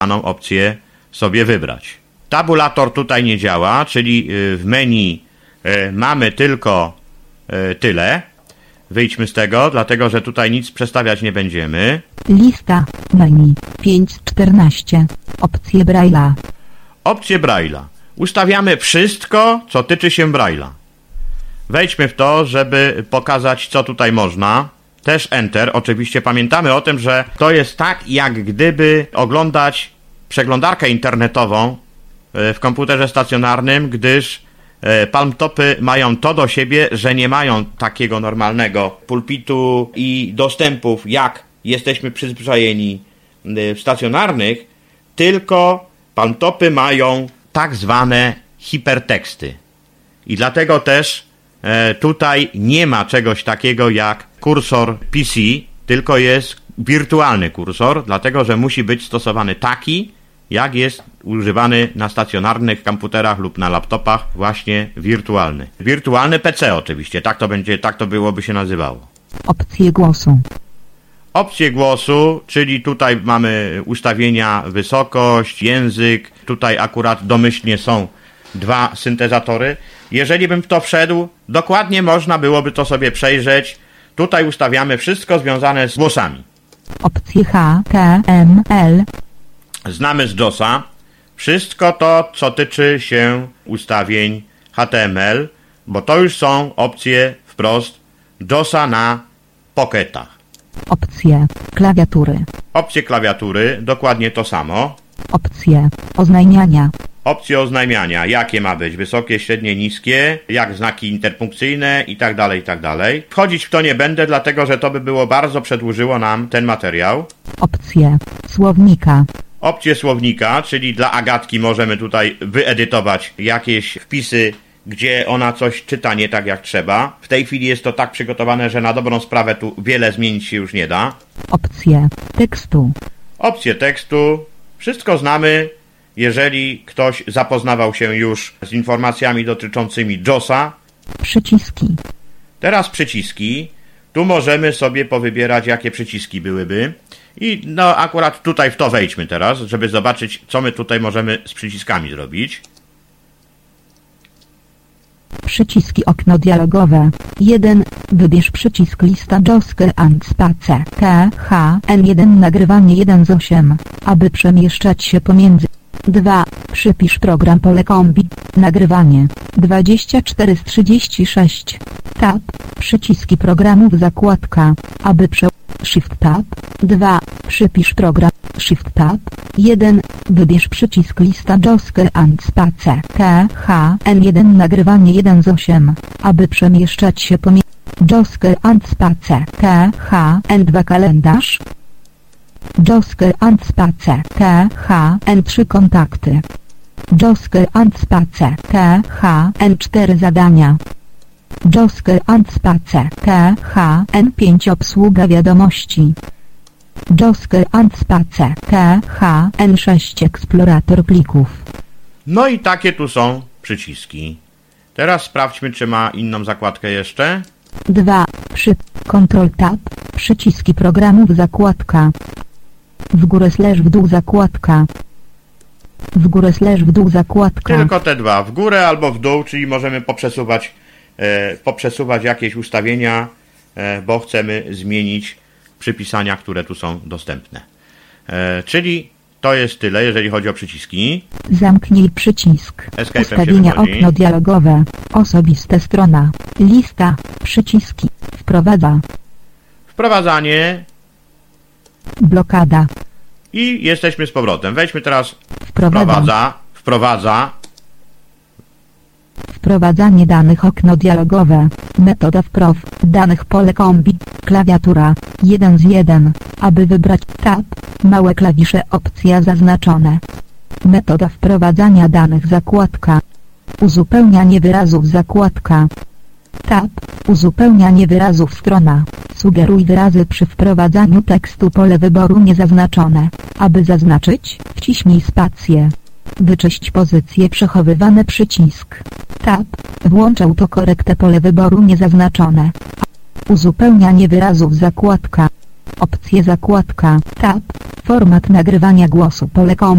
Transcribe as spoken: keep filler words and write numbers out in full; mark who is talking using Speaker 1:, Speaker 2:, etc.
Speaker 1: daną opcję sobie wybrać. Tabulator tutaj nie działa, czyli w menu mamy tylko tyle. Wyjdźmy z tego, dlatego że tutaj nic przestawiać nie będziemy.
Speaker 2: Lista menu pięć z czternastu. Opcje Braille'a.
Speaker 1: Opcje Braille'a. Ustawiamy wszystko, co tyczy się Braille'a. Wejdźmy w to, żeby pokazać, co tutaj można. Też Enter. Oczywiście pamiętamy o tym, że to jest tak, jak gdyby oglądać przeglądarkę internetową w komputerze stacjonarnym, gdyż palmtopy mają to do siebie, że nie mają takiego normalnego pulpitu i dostępów, jak jesteśmy przyzwyczajeni w stacjonarnych, tylko palmtopy mają tak zwane hiperteksty. I dlatego też e, tutaj nie ma czegoś takiego jak kursor P C, tylko jest wirtualny kursor, dlatego że musi być stosowany taki, jak jest używany na stacjonarnych komputerach lub na laptopach, właśnie wirtualny. Wirtualny P C oczywiście, tak to będzie, tak to byłoby się nazywało.
Speaker 2: Opcje głosu.
Speaker 1: Opcje głosu, czyli tutaj mamy ustawienia, wysokość, język. Tutaj akurat domyślnie są dwa syntezatory. Jeżeli bym w to wszedł, dokładnie można byłoby to sobie przejrzeć. Tutaj ustawiamy wszystko związane z głosami.
Speaker 2: Opcje H T M L.
Speaker 1: Znamy z JOSa wszystko to, co tyczy się ustawień H T M L, bo to już są opcje wprost JOSa na Pocketach.
Speaker 2: Opcje klawiatury.
Speaker 1: Opcje klawiatury, dokładnie to samo.
Speaker 2: Opcje oznajmiania.
Speaker 1: Opcje oznajmiania, jakie ma być, wysokie, średnie, niskie, jak znaki interpunkcyjne i tak dalej, i tak dalej. Wchodzić w to nie będę, dlatego że to by było bardzo przedłużyło nam ten materiał.
Speaker 2: Opcje słownika.
Speaker 1: Opcje słownika, czyli dla Agatki możemy tutaj wyedytować jakieś wpisy, gdzie ona coś czyta nie tak jak trzeba. W tej chwili jest to tak przygotowane, że na dobrą sprawę tu wiele zmienić się już nie da.
Speaker 2: Opcje tekstu.
Speaker 1: Opcje tekstu. Wszystko znamy. Jeżeli ktoś zapoznawał się już z informacjami dotyczącymi JOSa.
Speaker 2: Przyciski.
Speaker 1: Teraz przyciski. Tu możemy sobie powybierać, jakie przyciski byłyby. I no akurat tutaj w to wejdźmy teraz, żeby zobaczyć, co my tutaj możemy z przyciskami zrobić.
Speaker 2: Przyciski okno dialogowe. jeden. Wybierz przycisk lista JOSkę and space K H N jeden nagrywanie jeden z osiem, aby przemieszczać się pomiędzy. dwa. Przypisz program pole kombi. Nagrywanie dwadzieścia cztery z trzydziestu sześciu. Tab. Przyciski programów zakładka. Aby prze... Shift Tab. dwa. Przypisz program. Shift Tab. jeden. Wybierz przycisk lista JOSkę and space K H N jeden nagrywanie jeden z osiem, aby przemieszczać się pomiędzy. JOSkę and space K H N dwa kalendarz. JOSkę and space K H N trzy kontakty. JOSkę and space K H N cztery zadania. JOSkę and space K H N pięć obsługa wiadomości. JOSkę and space K H N sześć eksplorator plików.
Speaker 1: No i takie tu są przyciski. Teraz sprawdźmy, czy ma inną zakładkę jeszcze.
Speaker 2: dwa. Przy Ctrl Tab. Przyciski programów zakładka. W górę slash w dół zakładka. W górę slash w dół zakładka.
Speaker 1: Tylko te dwa, w górę albo w dół, czyli możemy poprzesuwać, e, poprzesuwać jakieś ustawienia, e, bo chcemy zmienić przypisania, które tu są dostępne. E, czyli to jest tyle, jeżeli chodzi o przyciski.
Speaker 2: Zamknij przycisk.
Speaker 1: Escape'em
Speaker 2: Ustawienia okno dialogowe. Osobiste strona. Lista. Przyciski. Wprowadza.
Speaker 1: Wprowadzanie.
Speaker 2: Blokada.
Speaker 1: I jesteśmy z powrotem. Wejdźmy teraz.
Speaker 2: Wprowadza.
Speaker 1: Wprowadza. Wprowadza.
Speaker 2: Wprowadzanie danych okno dialogowe. Metoda wprow. Danych pole kombi. Klawiatura. jeden z jeden. Aby wybrać tab. Małe klawisze opcja zaznaczone. Metoda wprowadzania danych zakładka. Uzupełnianie wyrazów zakładka. Tab. Uzupełnianie wyrazów strona. Sugeruj wyrazy przy wprowadzaniu tekstu pole wyboru niezaznaczone. Aby zaznaczyć, wciśnij spację. Wyczyść pozycje przechowywane przycisk. Tab. Włącz autokorektę pole wyboru niezaznaczone. Uzupełnianie wyrazów zakładka. opcję zakładka Tab, format nagrywania głosu pole